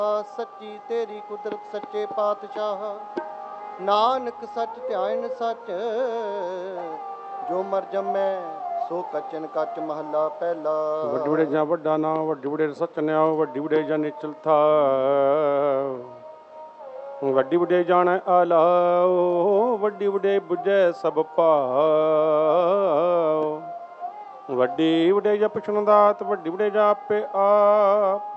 ਸੱਚੀ ਤੇਰੀ ਕੁਦਰਤ ਸੱਚੇ ਪਾਤਸ਼ਾਹ, ਨਾਨਕ ਸੱਚ ਧਿਆਨ ਸੱਚ, ਜੋ ਮਰ ਜੰਮੈ ਸੋ ਕਚਨ ਕੱਚ ਮਹੱਲਾ ਪਹਿਲਾ। ਵੱਡੀ ਵਡੇ ਜਾਂ ਵੱਡਾ ਨਾ, ਵੱਡੀ ਵਡੇ ਸੱਚ ਨਿਆਓ, ਵੱਡੀ ਵਡੇ ਜਾਂ ਨਿਚਲ ਥਾ, ਵੱਡੀ ਵਡੇ ਜਾਣੈ ਆਲਾਓ, ਵੱਡੀ ਵਡੇ ਬੁਝੈ ਸਭ ਭਾਓ, ਵੱਡੀ ਵਡੇ ਜਾਂ ਪੁੱਛਣ ਦਾਤ, ਵੱਡੀ ਵਡੇ ਜਾਂ ਆਪੇ ਆਪ,